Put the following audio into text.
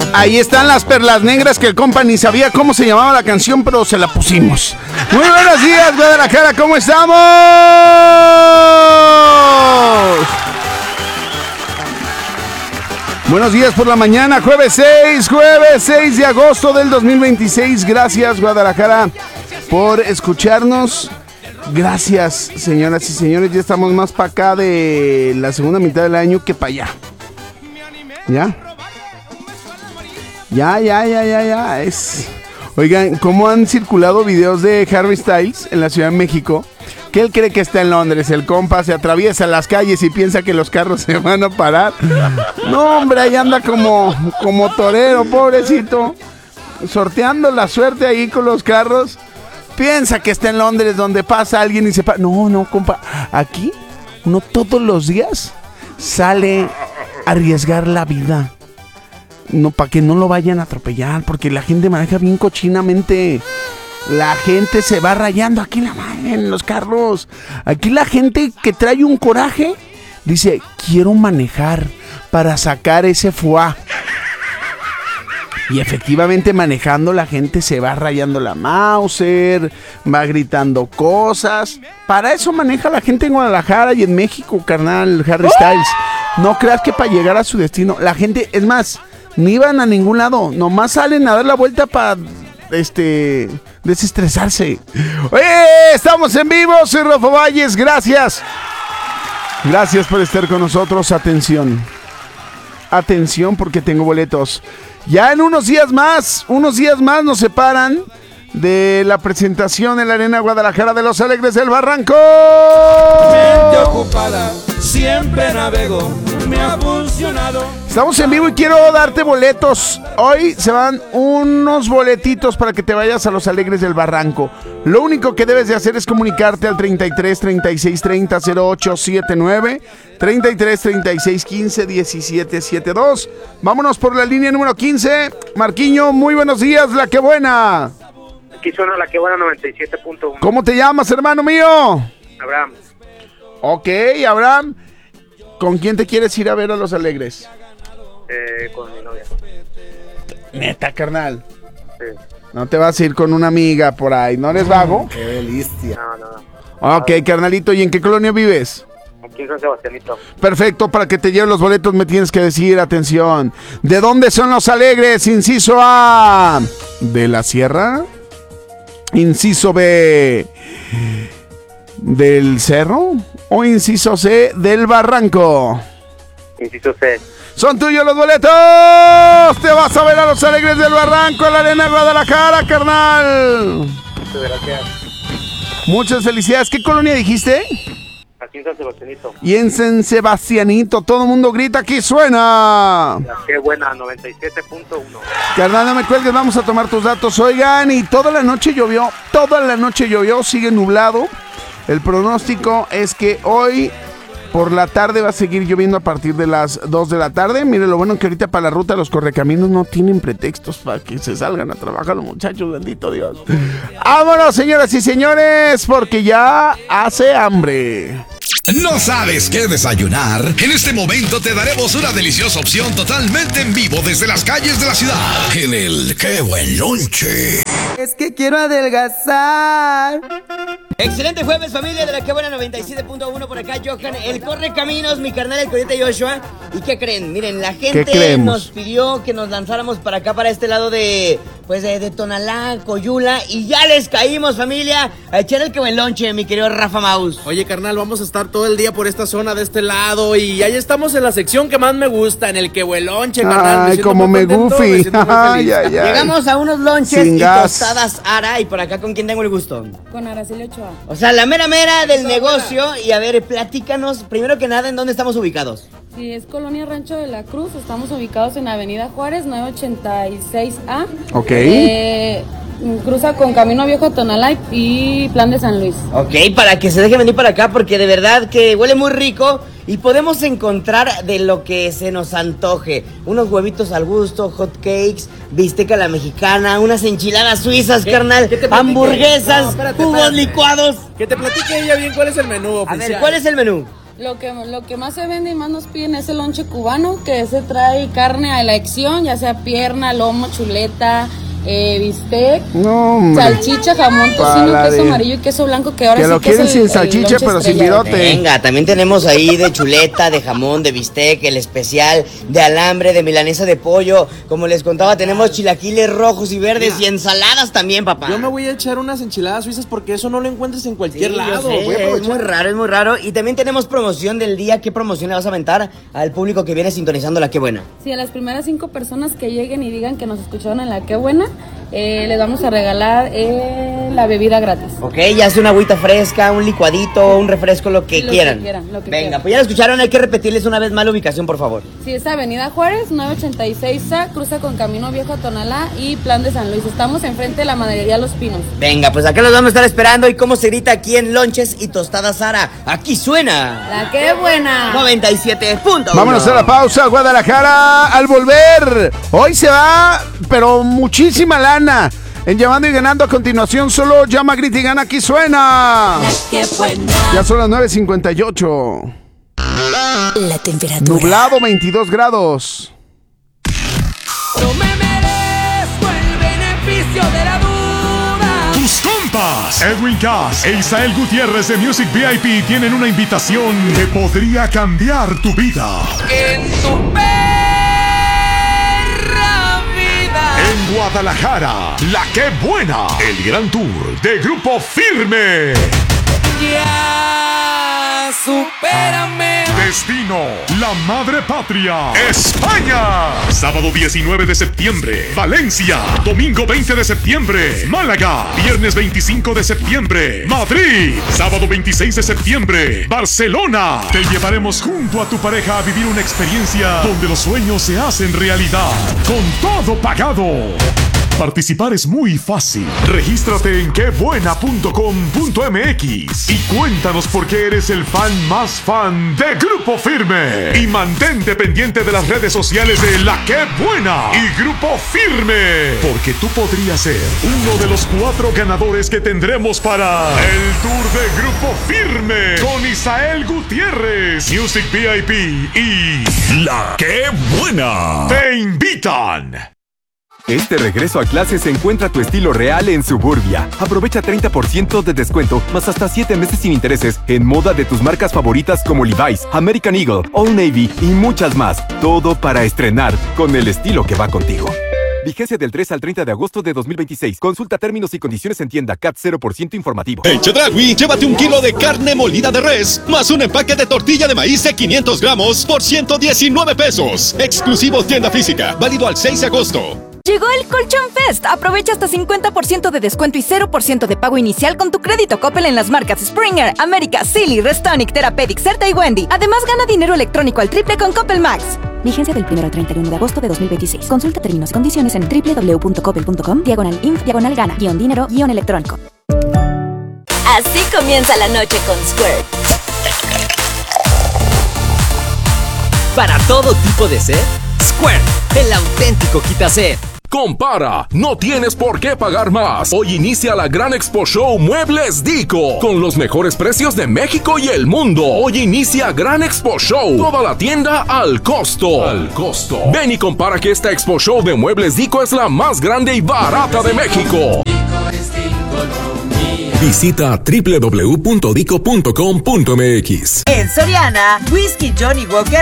Ahí están las perlas negras que el compa ni sabía cómo se llamaba la canción, pero se la pusimos. Muy buenos días, Guadalajara, ¿cómo estamos? Buenos días por la mañana, jueves 6 de agosto del 2026. Gracias, Guadalajara, por escucharnos. Gracias, señoras y señores. Ya estamos más para acá de la segunda mitad del año que para allá. ¿Ya? Ya. Oigan, ¿cómo han circulado videos de Harry Styles en la Ciudad de México? Que él cree que está en Londres. El compa se atraviesa las calles y piensa que los carros se van a parar. No, hombre, ahí anda como torero, pobrecito. Sorteando la suerte ahí con los carros. Piensa que está en Londres, donde pasa alguien y se para. No, compa. Aquí, uno todos los días sale a arriesgar la vida. No, para que no lo vayan a atropellar, porque la gente maneja bien cochinamente. La gente se va rayando aquí en los carros. Aquí la gente que trae un coraje dice, quiero manejar para sacar ese foie. Y efectivamente manejando la gente se va rayando la Mauser, va gritando cosas. Para eso maneja la gente en Guadalajara y en México, carnal, Harry Styles. No creas que para llegar a su destino, la gente, es más, ni van a ningún lado, nomás salen a dar la vuelta para desestresarse. Oye, estamos en vivo, soy Rafa Valles, gracias por estar con nosotros. Atención porque tengo boletos. Ya en unos días más nos separan de la presentación en la Arena Guadalajara de los Alegres del Barranco. Mente ocupada, siempre navego, me ha funcionado. Estamos en vivo y quiero darte boletos. Hoy se van unos boletitos para que te vayas a los Alegres del Barranco. Lo único que debes de hacer es comunicarte al 33 36 30 08 79, 33 36 15 17 72. Vámonos por la línea número 15. Marquiño, muy buenos días, la que buena. Aquí suena la que buena 97.1. ¿Cómo te llamas, hermano mío? Abraham. Ok, Abraham. ¿Con quién te quieres ir a ver a los Alegres? Con mi novia. Neta, carnal. Sí. No te vas a ir con una amiga por ahí, ¿no eres vago? Qué delicia. No. Ok, carnalito, ¿y en qué colonia vives? Aquí en San Sebastianito. Perfecto, para que te lleven los boletos me tienes que decir, atención, ¿de dónde son los Alegres? Inciso A, ¿de la Sierra? Inciso B, ¿del Cerro? ¿O inciso C, del Barranco? Inciso C. ¡Son tuyos los boletos! ¡Te vas a ver a los Alegres del Barranco en la Arena Guadalajara, carnal! Muchas gracias. Muchas felicidades. ¿Qué colonia dijiste? Aquí en San Sebastianito. Y en San Sebastianito, todo el mundo grita, ¡aquí suena! La que buena 97.1. Carnal, no me cuelgues, vamos a tomar tus datos. Oigan, y toda la noche llovió, sigue nublado. El pronóstico es que hoy por la tarde va a seguir lloviendo a partir de las 2 de la tarde. Mire, lo bueno que ahorita para la ruta los correcaminos no tienen pretextos para que se salgan a trabajar los muchachos, bendito Dios. Vámonos, señoras y señores, porque ya hace hambre. ¿No sabes qué desayunar? En este momento te daremos una deliciosa opción totalmente en vivo desde las calles de la ciudad. En el ¡Qué buen lonche! Es que quiero adelgazar. Excelente jueves, familia de la que buena 97.1. Por acá Johan, el Correcaminos, mi carnal, el Coyote Joshua. ¿Y qué creen? Miren, la gente nos pidió que nos lanzáramos para acá, para este lado de Tonalá, Coyula. Y ya les caímos, familia, a echar el que buen lonche, mi querido Rafa Maus. Oye, carnal, vamos a estar todo el día por esta zona de este lado. Y ahí estamos en la sección que más me gusta, en el que buen lonche, carnal. Ay, como me goofy. Llegamos a unos lonches sin y gas. Tostadas Ara. Y por acá, ¿con quién tengo el gusto? Con Araceli Ochoa. O sea, la mera del negocio. Y a ver, platícanos, primero que nada, ¿en dónde estamos ubicados? Sí, es Colonia Rancho de la Cruz. Estamos ubicados en Avenida Juárez, 986A. Ok. Cruza con Camino Viejo Tonalá y Plan de San Luis. Ok, para que se deje venir para acá, porque de verdad que huele muy rico. Y podemos encontrar de lo que se nos antoje. Unos huevitos al gusto, hot cakes, bistec a la mexicana, unas enchiladas suizas, carnal, hamburguesas, jugos licuados. Que te platique ella bien cuál es el menú oficial. A ver, ¿cuál es el menú? Lo que más se vende y más nos piden es el lonche cubano, que se trae carne a elección, ya sea pierna, lomo, chuleta, bistec, salchicha, jamón, tocino, queso amarillo y queso blanco, que ahora que sí lo que es quieren sin salchicha, pero sin virote. Venga, también tenemos ahí de chuleta, de jamón, de bistec, el especial, de alambre, de milanesa de pollo. Como les contaba, tenemos chilaquiles rojos y verdes y ensaladas también, papá. Yo me voy a echar unas enchiladas suizas porque eso no lo encuentras en cualquier lado. Es muy raro. Y también tenemos promoción del día. ¿Qué promoción le vas a aventar al público que viene sintonizando La Qué Buena? Sí, a las primeras 5 personas que lleguen y digan que nos escucharon en La Qué Buena, les vamos a regalar la bebida gratis. Ok, ya sea una agüita fresca, un licuadito, un refresco, lo que quieran. Venga, pues ya lo escucharon, hay que repetirles una vez más la ubicación, por favor. Sí, es Avenida Juárez, 986A, cruza con Camino Viejo a Tonalá y Plan de San Luis. Estamos enfrente de la Maderería Los Pinos. Venga, pues acá los vamos a estar esperando. ¿Y cómo se grita aquí en Lonches y Tostadas Sara? Aquí suena La Qué Buena 97.1. Vámonos a la pausa, Guadalajara. Al volver, hoy se va, pero muchísima lana. En Llamando y Ganando a continuación, solo llama, grita y gana. Aquí suena. Qué buena. Ya son las 9:58. La temperatura. Nublado, 22 grados. No me merezco el beneficio de la duda. Tus compas, Edwin Cass e Isael Gutiérrez de Music VIP tienen una invitación que podría cambiar tu vida. En tu perra vida. En Guadalajara, La Qué Buena, el gran tour de Grupo Firme. Ya, supérame. Destino, la madre patria, España. Sábado 19 de septiembre, Valencia. Domingo 20 de septiembre, Málaga. Viernes 25 de septiembre, Madrid. Sábado 26 de septiembre, Barcelona. Te llevaremos junto a tu pareja a vivir una experiencia donde los sueños se hacen realidad. Con todo pagado. Participar es muy fácil. Regístrate en quebuena.com.mx y cuéntanos por qué eres el fan más fan de Grupo Firme. Y mantente pendiente de las redes sociales de La Qué Buena y Grupo Firme, porque tú podrías ser uno de los 4 ganadores que tendremos para el tour de Grupo Firme con Isael Gutiérrez, Music VIP y La Qué Buena. ¡Te invitan! Este regreso a clases encuentra tu estilo real en Suburbia. Aprovecha 30% de descuento, más hasta 7 meses sin intereses en moda de tus marcas favoritas como Levi's, American Eagle, Old Navy y muchas más. Todo para estrenar con el estilo que va contigo. Vigencia del 3 al 30 de agosto de 2026. Consulta términos y condiciones en tienda. CAT 0% informativo. En Chedraui, llévate 1 kilo de carne molida de res, más un empaque de tortilla de maíz de 500 gramos por 119 pesos. Exclusivo tienda física. Válido al 6 de agosto. Llegó el Colchón Fest. Aprovecha hasta 50% de descuento y 0% de pago inicial con tu crédito Coppel en las marcas Springer, América, Silly, Restonic, Therapeutic, Certa y Wendy. Además, gana dinero electrónico al triple con Coppel Max. Vigencia del 1 al 31 de agosto de 2026. Consulta términos y condiciones en www.coppel.com/in-dinero-electrónico. Así comienza la noche con Squirt. Para todo tipo de sed, Squirt, el auténtico quita-sed. Compara, no tienes por qué pagar más. Hoy inicia la gran Expo Show Muebles Dico, con los mejores precios de México y el mundo. Hoy inicia Gran Expo Show, toda la tienda al costo. Ven y compara que esta Expo Show de Muebles Dico es la más grande y barata de México. Visita www.dico.com.mx. En Soriana, Whisky Johnny Walker